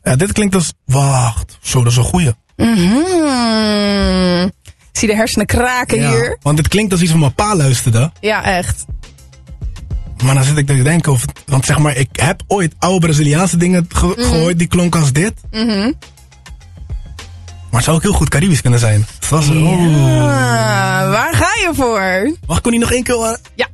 Ja, dit klinkt als... Wacht, zo, dat is een goeie. Zie de hersenen kraken hier. Want dit klinkt als iets van mijn pa luisterde. Ja, echt. Maar dan zit ik te denken of... Want zeg maar, ik heb ooit oude Braziliaanse dingen gehoord die klonken als dit. Maar het zou ook heel goed Caribisch kunnen zijn. Dus dat is, Waar ga je voor? Mag ik hem niet nog één keer horen? Ja.